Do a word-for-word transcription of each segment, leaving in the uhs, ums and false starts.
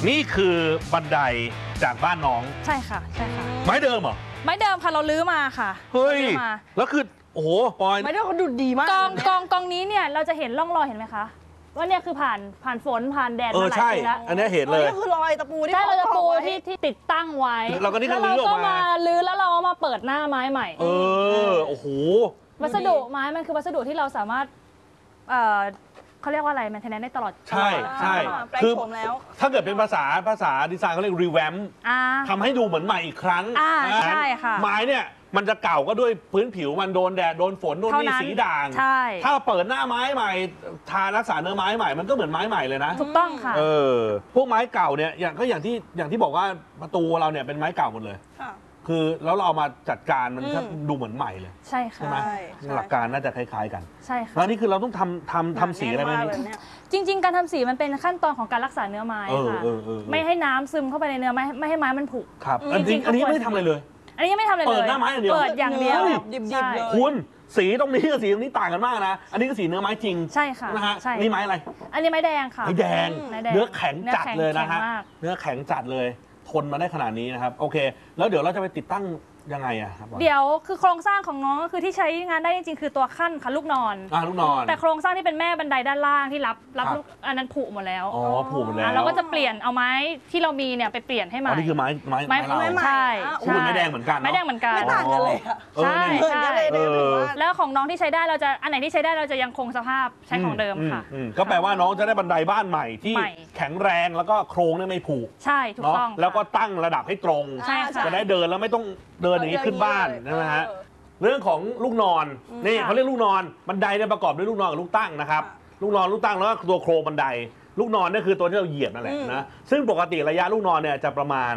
นี่คือบันไดจากบ้านน้องใช่ค่ะใช่ค่ะไม้เดิมเหรอไม้เดิมค่ะเราลื้อมาค่ะเฮ้ยแล้วคือโอ้โหปอยไม้เดิมเขาดูดีมากกองกองกองนี้เนี่ยเราจะเห็นร่องรอยเห็นไหมคะว่าเนี่ยคือผ่านผ่านฝนผ่านแดดมาหลายปีแล้วอันนี้เห็นเลยนี่คือรอยตะปูที่ใช่เราจะปูที่ที่ติดตั้งไว้เราก็นี่ก็ลื้อออกมาลื้อแล้วเรามาเปิดหน้าไม้ใหม่เออโอ้โหวัสดุไม้มันคือวัสดุที่เราสามารถเอ่อเขาเรียกว่าอะไรแมนเทนแนนซ์ได้ตลอดใช่ใช่คือถ้าเกิดเป็นภาษาภาษาดีไซน์เขาเรียกรีแวมทำให้ดูเหมือนใหม่อีกครั้งใช่ค่ะไม้เนี่ยมันจะเก่าก็ด้วยพื้นผิวมันโดนแดดโดนฝนโดนมีสีด่างถ้าเปิดหน้าไม้ใหม่ทารักษาเนื้อไม้ใหม่มันก็เหมือนไม้ใหม่เลยนะถูกต้องค่ะเออพวกไม้เก่าเนี่ยอย่างก็อย่างที่อย่างที่บอกว่าประตูเราเนี่ยเป็นไม้เก่าหมดเลยคือแล้วเราเอามาจัดการมันก็ดูเหมือนใหม่เลยใช่ค่ะใช่ไหมหลักการน่าจะคล้ายๆกันใช่ค่ะแล้วนี่คือเราต้องทำทำทำสีอะไรไหมจริงๆการทำสีมันเป็นขั้นตอนของการรักษาเนื้อไม้ค่ะไม่ให้น้ำซึมเข้าไปในเนื้อไม่ไม่ให้ไม้มันผุครับอันนี้อันนี้ไม่ได้ทำอะไรเลยอันนี้ไม่ทำอะไรเลยเปิดหน้าไม้อย่างเดียวเปิดอย่างเดียวดิบๆเลยคุณสีตรงนี้กับสีตรงนี้ต่างกันมากนะอันนี้ก็สีเนื้อไม้จริงใช่ค่ะนะฮะนี่ไม้อะไรอันนี้ไม้แดงค่ะไม้แดงเนื้อแข็งจัดเลยนะฮะเนื้อแข็งจัดเลยทนมาได้ขนาดนี้นะครับโอเคแล้วเดี๋ยวเราจะไปติดตั้งยังไงอะครับเดี๋ยวคือโครงสร้างของน้องก็คือที่ใช้งานได้จริงๆคือตัวขั้นค่ะลูกนอนอ่าลูกนอนแต่โครงสร้างที่เป็นแม่บันไดด้านล่างที่รับรับลูกอันนั้นผุหมดแล้วอ๋อผุหมดแล้วเราก็จะเปลี่ยนเอาไม้ที่เรามีเนี่ยไปเปลี่ยนให้ใหม่อันนี้คือไม้ไม้ไม้ไม้ใช่ใช่ไม้แดงเหมือนกันไม้แดงเหมือนกันไม่ต่างกันเลยใช่ใช่แล้วของน้องที่ใช้ได้เราจะอันไหนที่ใช้ได้เราจะยังคงสภาพใช้ของเดิมค่ะก็แปลว่าน้องจะได้บันไดบ้านใหม่ที่แข็งแรงแล้วก็โครงเนี่ยไม่ผุใช่ถูกต้องแล้วก็ตั้งระดับให้ตรงจะได้เดินแล้วไม่ต้องเดินอย่างนี้ขึ้นบ้านใช่ไหมฮะเรื่องของลูกนอนนี่เขาเรียกลูกนอนบันไดเนี่ยประกอบด้วยลูกนอนกับลูกตั้งนะครับลูกนอนลูกตั้งแล้วก็ตัวโครงบันไดลูกนอนนี่คือตัวที่เราเหยียบนั่นแหละนะซึ่งปกติระยะลูกนอนเนี่ยจะประมาณ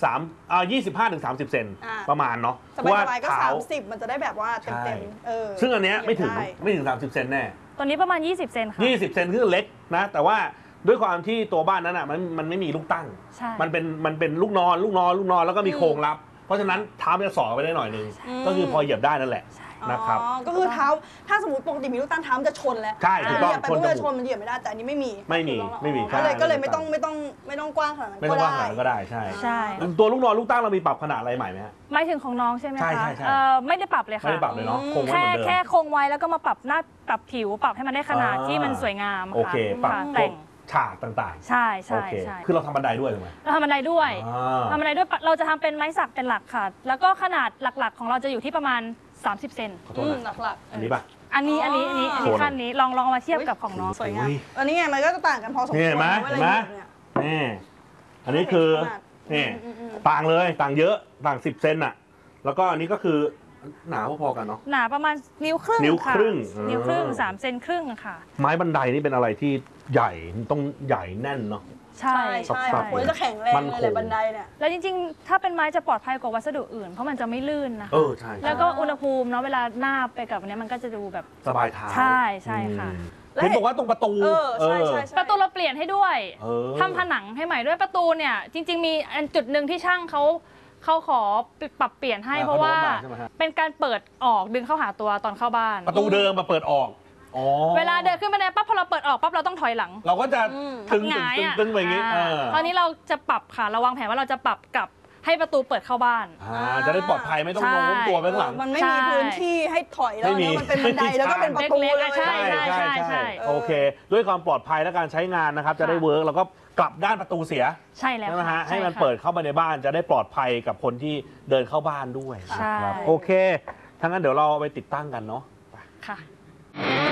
3อ่ายี่สิบห้าถึงสามสิบเซนประมาณเนาะว่าก็สามสิบมันจะได้แบบว่าเต็มๆเออซึ่งอันเนี้ยไม่ถึงไม่ถึงสามสิบเซนแน่ตอนนี้ประมาณยี่สิบเซนค่ะยี่สิบเซนคือเล็กนะแต่ว่าด้วยความที่ตัวบ้านนั้นอ่ะมันมันไม่มีลูกตั้งมันเป็นมันเป็นลูกนอนลูกนอนลูกนอนแล้วก็มีโครงรับเพราะฉะนั้นเท้าจะสอดไปได้หน่อยนึงก็คือพอเหยียบได้นั่นแหละนะครับก็คือเท้าถ้าสมมติปกติมีลูกตั้งเท้าจะชนแล้วใช่ถูกต้องชนจะชนมันเหยียบไม่ได้แต่อันนี้ไม่มีไม่มีไม่มีก็เลยก็เลยไม่ต้องไม่ต้องไม่ต้องกว้างขนาดนั้นไม่ต้องกว้างขนาดนั้นก็ได้ใช่ใช่ตัวลูกนอนลูกตั้งเรามีปรับขนาดอะไรใหม่ไหมฮะหมายถึงของน้องใช่ไหมคะใช่ใช่ใช่ไม่ได้ปรับเลยค่ะไม่ได้ปรับเลยเนาะคงไว้แค่เหมือนเดิมแค่คงไว้แล้วก็มาปรับหน้าปรับผิวปรับให้มันได้ขนาดที่มันสวยงามโอเคปรับแต่งฉากต่างๆใช่ใช่ใช่คือเราทำบันไดด้วยถูกไหมเราทำบันไดด้วยทำบันไดด้วยเราจะทำเป็นไม้สักเป็นหลักค่ะแล้วก็ขนาดหลักๆของเราจะอยู่ที่ประมาณสามสิบเซนขอโทษนะหลักอันนี้ป่ะอันนี้อันนี้อันนี้อันนี้ขั้นนี้ลองลองมาเทียบกับของน้องสวยงามอันนี้ไงมันก็จะต่างกันพอสมควรเห็นไหมเห็นไหมนี่อันนี้คือนี่ต่างเลยต่างเยอะต่างสิบเซนอะแล้วก็อันนี้ก็คือหนาพอๆกันเนาะหนาประมาณนิ้วครึ่งนิ้วครึ่งนิ้วครึ่งสามเซนครึ่งค่ะไม้บันไดนี่เป็นอะไรที่ใหญ่ต้องใหญ่แน่นเนาะใช่ใช่ควรจะแข็งแรงเลยบันไดเนี่ยแล้วจริงๆถ้าเป็นไม้จะปลอดภัยกว่าวัสดุอื่นเพราะมันจะไม่ลื่นนะคะเออใช่แล้วก็อุณหภูมิเนาะเวลาหน้าไปกับอันนี้มันก็จะดูแบบสบายเท้าใช่ใช่ค่ะเห็นบอกว่าตรงประตูใช่ใช่ประตูเราเปลี่ยนให้ด้วยทำผนังให้ใหม่ด้วยประตูเนี่ยจริงๆมีอันจุดหนึ่งที่ช่างเขาเขาขอปรับเปลี่ยนให้เพราะว่าเป็นการเปิดออกดึงเข้าหาตัวตอนเข้าบ้านประตูเดิมมาเปิดออกเวลาเดินขึ้นบันไดปั๊บพอเราเปิดออกปั๊บเราต้องถอยหลังเราก็จะตึงตึงตึงไปอย่างนี้ตอนนี้เราจะปรับค่ะเราวางแผนว่าเราจะปรับกับให้ประตูเปิดเข้าบ้านจะได้ปลอดภัยไม่ต้องโน้มตัวไปข้างหลังมันไม่มีพื้นที่ให้ถอยแล้วมันเป็นบันไดแล้วก็เป็นประตูเลยใช่ใช่ใช่ใช่โอเคด้วยความปลอดภัยและการใช้งานนะครับจะได้เวิร์กแล้วก็กลับด้านประตูเสียใช่แล้วนะฮะให้มันเปิดเข้ามาในบ้านจะได้ปลอดภัยกับคนที่เดินเข้าบ้านด้วยนะครับโอเคทั้งนั้นเดี๋ยวเราไปติดตั้งกันเนาะค่ะ